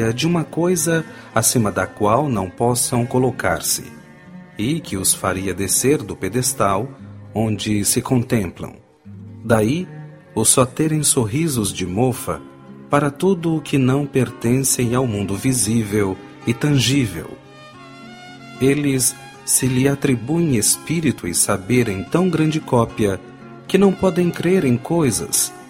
de uma coisa acima da qual não possam colocar-se, e que os faria descer do pedestal onde se contemplam. Daí, os só terem sorrisos de mofa para tudo o que não pertencem ao mundo visível e tangível. Eles se lhe atribuem espírito e saber em tão grande cópia que não podem crer em coisas